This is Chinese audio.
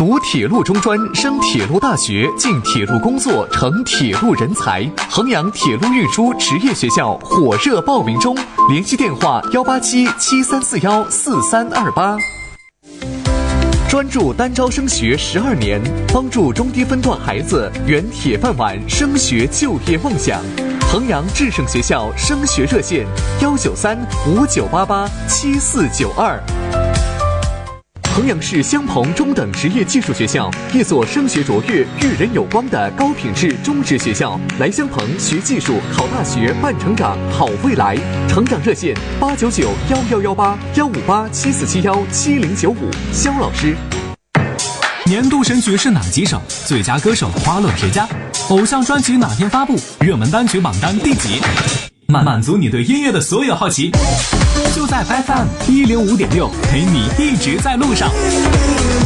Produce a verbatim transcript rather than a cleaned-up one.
读铁路中专，升铁路大学，进铁路工作，成铁路人才。衡阳铁路运输职业学校火热报名中，联系电话幺八七七三四幺四三二八。专注单招升学十二年，帮助中低分段孩子圆铁饭碗升学就业梦想。衡阳智胜学校升学热线：幺九三五九八八七四九二。衡阳市襄鹏中等职业技术学校，一所升学卓越、育人有光的高品质中职学校。来襄鹏学技术、考大学、办成长、好未来。成长热线：八九九幺幺幺八幺五八七四七幺七零九五。肖老师。 年度神曲是哪几首？最佳歌手花落谁家？偶像专辑哪天发布？热门单曲榜单第几？满满足你对音乐的所有好奇，就在 F M 一零五点六，陪你一直在路上。